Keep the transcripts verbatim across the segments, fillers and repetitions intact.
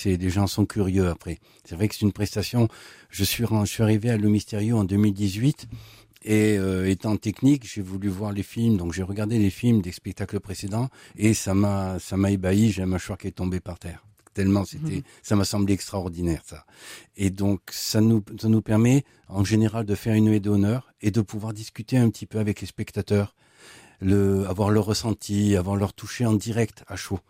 C'est, les gens sont curieux après. C'est vrai que c'est une prestation. Je suis, je suis arrivé à Le Mysterio en deux mille dix-huit et euh, étant technique, j'ai voulu voir les films. Donc j'ai regardé les films des spectacles précédents et ça m'a, ça m'a ébahi. J'ai un mâchoire qui est tombé par terre. Tellement c'était, mmh. ça m'a semblé extraordinaire ça. Et donc ça nous, ça nous permet en général de faire une nuée d'honneur et de pouvoir discuter un petit peu avec les spectateurs, le, avoir leur ressenti, avoir leur toucher en direct à chaud.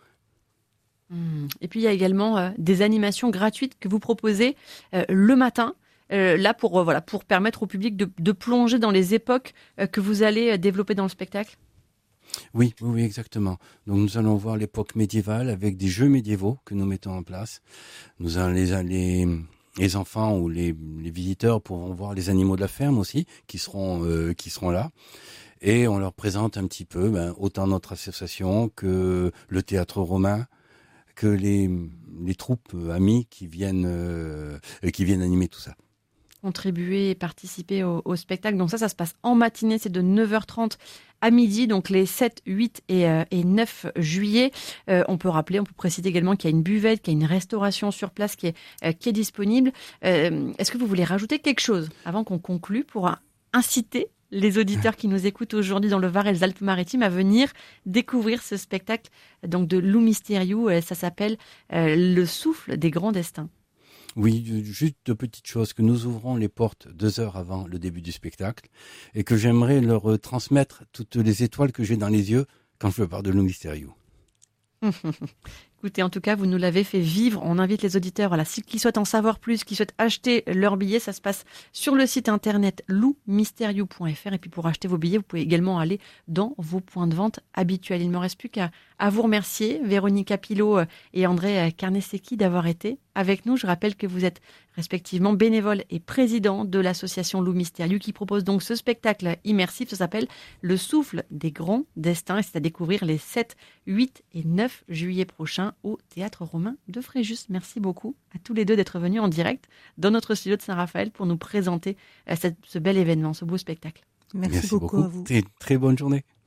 Et puis il y a également euh, des animations gratuites que vous proposez euh, le matin, euh, là pour euh, voilà pour permettre au public de, de plonger dans les époques euh, que vous allez euh, développer dans le spectacle. Oui, oui, oui, exactement. Donc nous allons voir l'époque médiévale avec des jeux médiévaux que nous mettons en place. Nous allons les, les, les enfants ou les, les visiteurs pourront voir les animaux de la ferme aussi qui seront euh, qui seront là. Et on leur présente un petit peu ben, autant notre association que le théâtre romain, que les, les troupes amies qui viennent, euh, qui viennent animer tout ça. Contribuer et participer au, au spectacle. Donc ça, ça se passe en matinée, c'est de neuf heures trente à midi, donc les sept, huit et, euh, et neuf juillet. Euh, on peut rappeler, on peut préciser également qu'il y a une buvette, qu'il y a une restauration sur place qui est, euh, qui est disponible. Euh, est-ce que vous voulez rajouter quelque chose avant qu'on conclue pour inciter les auditeurs qui nous écoutent aujourd'hui dans le Var et les Alpes-Maritimes à venir découvrir ce spectacle donc de Lou Mysterio? Ça s'appelle euh, Le souffle des grands destins. Oui, juste de petites choses, que nous ouvrons les portes deux heures avant le début du spectacle et que j'aimerais leur transmettre toutes les étoiles que j'ai dans les yeux quand je parle de Lou Mysterio. Écoutez, en tout cas, vous nous l'avez fait vivre. On invite les auditeurs, voilà, qui souhaitent en savoir plus, qui souhaitent acheter leur billet, ça se passe sur le site internet lou mysterio point f r. Et puis pour acheter vos billets, vous pouvez également aller dans vos points de vente habituels. Il ne me reste plus qu'à à vous remercier, Véronique Pilot et André Carnesecchi, d'avoir été avec nous. Je rappelle que vous êtes respectivement bénévole et président de l'association Lou Mysterio qui propose donc ce spectacle immersif. Ça s'appelle Le souffle des grands destins et c'est à découvrir les sept, huit et neuf juillet prochains au Théâtre Romain de Fréjus. Merci beaucoup à tous les deux d'être venus en direct dans notre studio de Saint-Raphaël pour nous présenter cette, ce bel événement, ce beau spectacle. Merci, Merci beaucoup, beaucoup à vous. Très, très bonne journée.